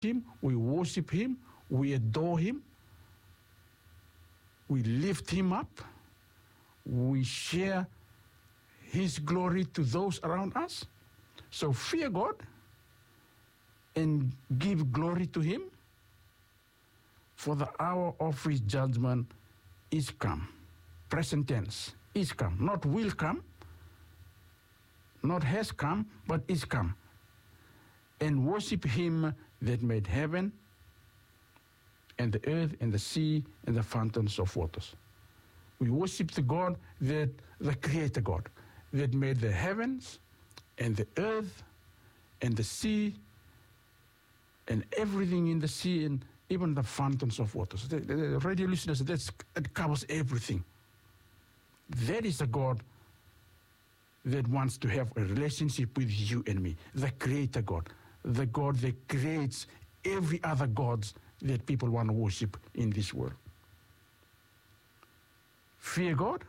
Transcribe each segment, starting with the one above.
Him, we worship Him, we adore Him, we lift Him up, we share His glory to those around us. So fear God and give glory to Him, for the hour of His judgment is come. Present tense, is come. Not will come, not has come, but is come. And worship Him that made heaven and the earth and the sea and the fountains of waters. We worship the God, the Creator God, that made the heavens and the earth and the sea and everything in the sea and even the fountains of waters. The radio listeners, it covers everything. That is a God that wants to have a relationship with you and me, the Creator God, the God that creates every other gods that people want to worship in this world. Fear God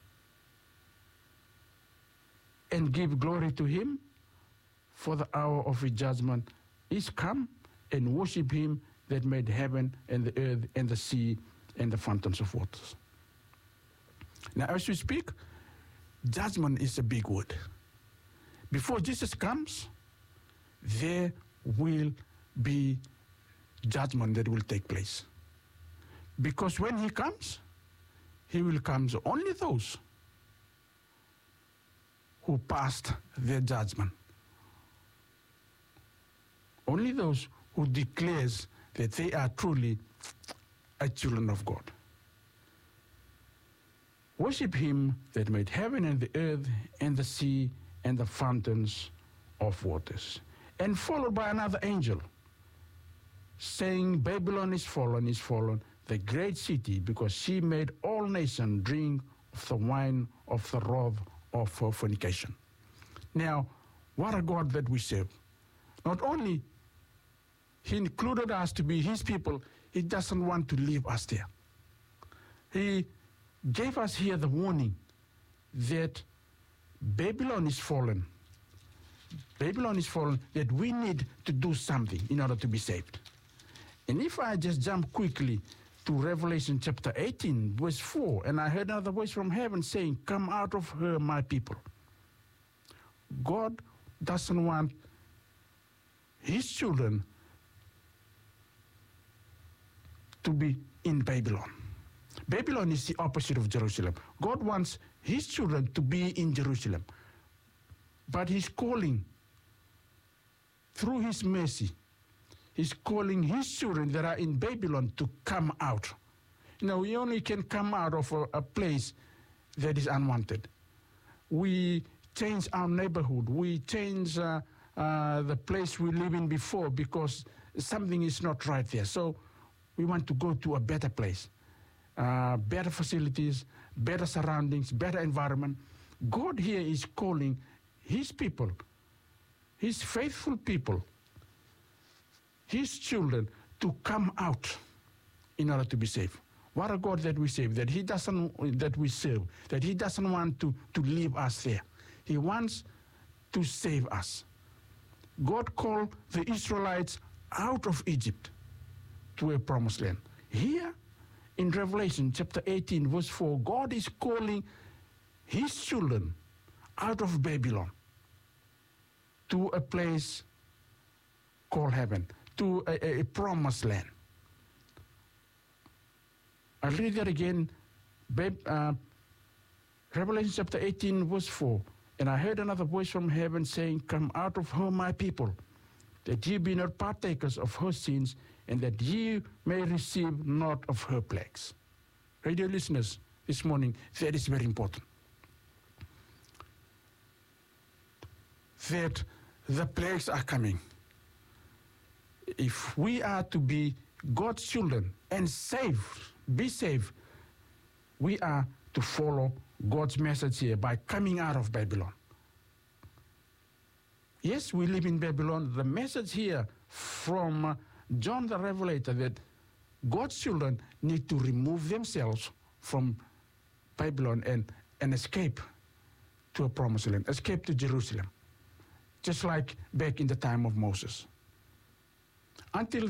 and give glory to Him, for the hour of His judgment is come, and worship Him that made heaven and the earth and the sea and the fountains of waters. Now, as we speak, judgment is a big word. Before Jesus comes, there will be judgment that will take place. Because when He comes, He will come to only those who passed their judgment. Only those who declares that they are truly a children of God. Worship Him that made heaven and the earth and the sea and the fountains of waters. And followed by another angel, saying, Babylon is fallen, the great city, because she made all nations drink of the wine of the wrath of her fornication. Now, what a God that we serve. Not only He included us to be His people, He doesn't want to leave us there. He gave us here the warning that Babylon is fallen. Babylon is fallen, that we need to do something in order to be saved. And if I just jump quickly to Revelation chapter 18, verse 4, and I heard another voice from heaven saying, come out of her, my people. God doesn't want His children to be in Babylon. Babylon is the opposite of Jerusalem. God wants His children to be in Jerusalem. But He's calling, through His mercy, He's calling His children that are in Babylon to come out. You know, we only can come out of a place that is unwanted. We change our neighborhood. We change the place we live in before because something is not right there. So we want to go to a better place, better facilities, better surroundings, better environment. God here is calling His people, His faithful people, His children, to come out in order to be saved. What a God that we save, that He serve, that He doesn't want to leave us there. He wants to save us. God called the Israelites out of Egypt to a promised land. Here in Revelation chapter 18, verse 4, God is calling His children out of Babylon to a place called heaven, to a promised land. I'll read that again. Revelation chapter 18, verse 4. And I heard another voice from heaven saying, come out of her, my people, that ye be not partakers of her sins, and that ye may receive not of her plagues. Radio listeners, this morning, that is very important. That the plagues are coming. If we are to be God's children and be saved, we are to follow God's message here by coming out of Babylon. Yes, we live in Babylon. The message here from John the Revelator that God's children need to remove themselves from Babylon and escape to a promised land, escape to Jerusalem, just like back in the time of Moses. Until